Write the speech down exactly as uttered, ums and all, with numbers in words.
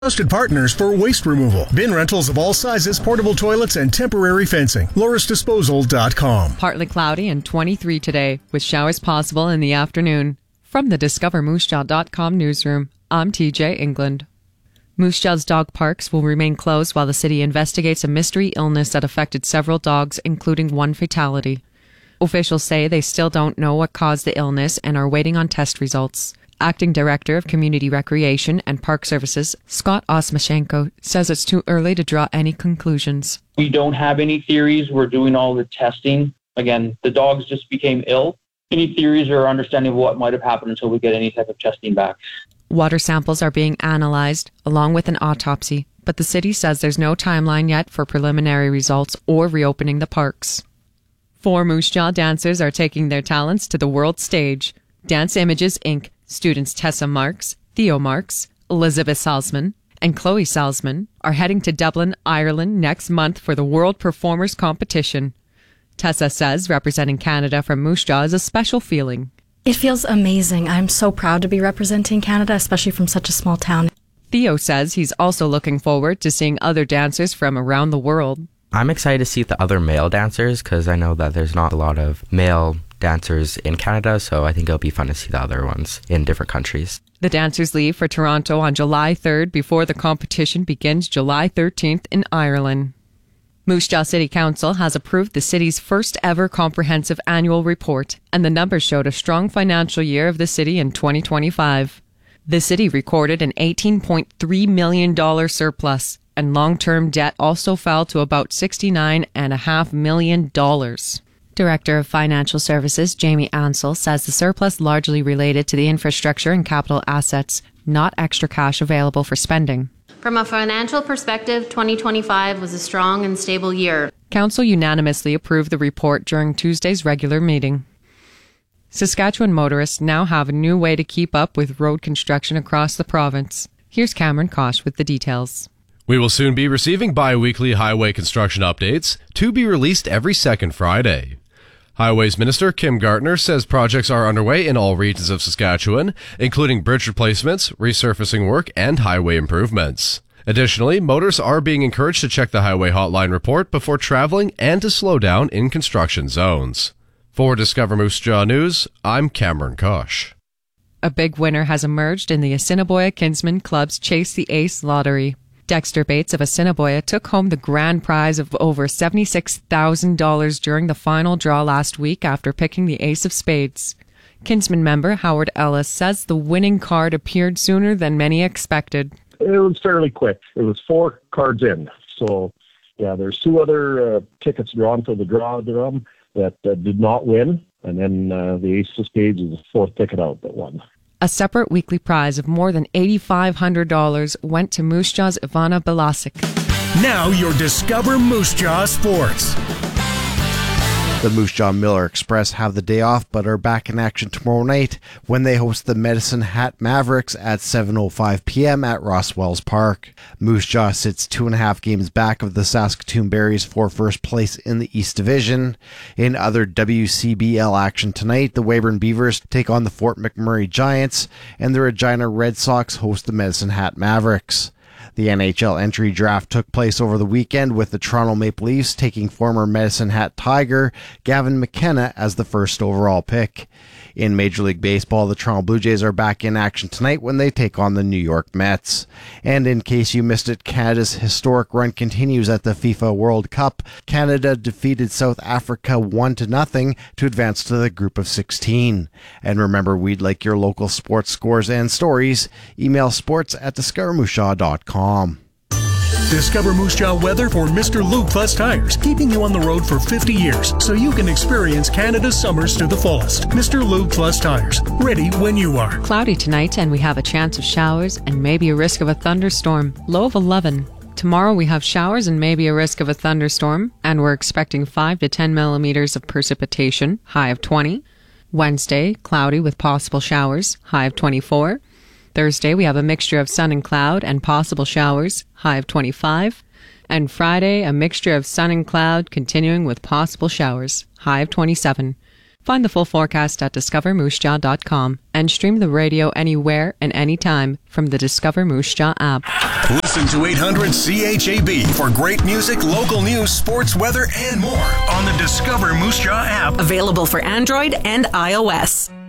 Trusted partners for waste removal, bin rentals of all sizes, portable toilets, and temporary fencing. Loris Disposal dot com. Partly cloudy and twenty-three today, with showers possible in the afternoon. From the Discover Moose Jaw dot com newsroom, I'm T J England. Moose Jaw's dog parks will remain closed while the city investigates a mystery illness that affected several dogs, including one fatality. Officials say they still don't know what caused the illness and are waiting on test results. Acting Director of Community Recreation and Park Services, Scott Osmashenko, says it's too early to draw any conclusions. We don't have any theories. We're doing all the testing. Again, the dogs just became ill. Any theories or understanding of what might have happened until we get any type of testing back. Water samples are being analyzed, along with an autopsy, but the city says there's no timeline yet for preliminary results or reopening the parks. Four Moose Jaw dancers are taking their talents to the world stage. Dance Images, Incorporated students Tessa Marks, Theo Marks, Elizabeth Salzman, and Chloe Salzman are heading to Dublin, Ireland next month for the World Performers Competition. Tessa says representing Canada from Moose Jaw is a special feeling. It feels amazing. I'm so proud to be representing Canada, especially from such a small town. Theo says he's also looking forward to seeing other dancers from around the world. I'm excited to see the other male dancers because I know that there's not a lot of male dancers in Canada, so I think it'll be fun to see the other ones in different countries. The dancers leave for Toronto on July third before the competition begins July thirteenth in Ireland. Moose Jaw City Council has approved the city's first ever comprehensive annual report, and the numbers showed a strong financial year of the city in twenty twenty-five. The city recorded an eighteen point three million dollars surplus, and long-term debt also fell to about sixty-nine point five million dollars. Director of Financial Services Jamie Ansell says the surplus largely related to the infrastructure and capital assets, not extra cash available for spending. From a financial perspective, twenty twenty-five was a strong and stable year. Council unanimously approved the report during Tuesday's regular meeting. Saskatchewan motorists now have a new way to keep up with road construction across the province. Here's Cameron Kosh with the details. We will soon be receiving bi-weekly highway construction updates to be released every second Friday. Highways Minister Kim Gartner says projects are underway in all regions of Saskatchewan, including bridge replacements, resurfacing work, and highway improvements. Additionally, motorists are being encouraged to check the Highway Hotline report before traveling and to slow down in construction zones. For Discover Moose Jaw News, I'm Cameron Kosh. A big winner has emerged in the Assiniboia Kinsman Club's Chase the Ace lottery. Dexter Bates of Assiniboia took home the grand prize of over seventy-six thousand dollars during the final draw last week after picking the Ace of Spades. Kinsman member Howard Ellis says the winning card appeared sooner than many expected. It was fairly quick. It was four cards in. So, yeah, there's two other uh, tickets drawn for the draw drum that uh, did not win. And then uh, the Ace of Spades is the fourth ticket out that won. A separate weekly prize of more than eight thousand five hundred dollars went to Moose Jaw's Ivana Belasic. Now your Discover Moose Jaw Sports. The Moose Jaw Miller Express have the day off but are back in action tomorrow night when they host the Medicine Hat Mavericks at seven oh five p.m. at Ross Wells Park. Moose Jaw sits two and a half games back of the Saskatoon Berries for first place in the East Division. In other W C B L action tonight, the Weyburn Beavers take on the Fort McMurray Giants and the Regina Red Sox host the Medicine Hat Mavericks. The N H L entry draft took place over the weekend with the Toronto Maple Leafs taking former Medicine Hat Tiger Gavin McKenna as the first overall pick. In Major League Baseball, the Toronto Blue Jays are back in action tonight when they take on the New York Mets. And in case you missed it, Canada's historic run continues at the FIFA World Cup. Canada defeated South Africa one to nothing to advance to the group of sixteen. And remember, we'd like your local sports scores and stories. Email sports at discover moose jaw dot com. Discover Moose Jaw weather for Mister Lube Plus Tires, keeping you on the road for fifty years so you can experience Canada's summers to the fullest. Mister Lube Plus Tires, ready when you are. Cloudy tonight, and we have a chance of showers and maybe a risk of a thunderstorm. Low of eleven. Tomorrow we have showers and maybe a risk of a thunderstorm, and we're expecting five to ten millimeters of precipitation, high of twenty. Wednesday, cloudy with possible showers, high of twenty-four. Thursday, we have a mixture of sun and cloud and possible showers, high of twenty-five. And Friday, a mixture of sun and cloud continuing with possible showers, high of twenty-seven. Find the full forecast at discover moose jaw dot com and and stream the radio anywhere and anytime from the Discover Moose Jaw app. Listen to eight hundred C H A B for great music, local news, sports, weather, and more on the Discover Moose Jaw app. Available for Android and iOS.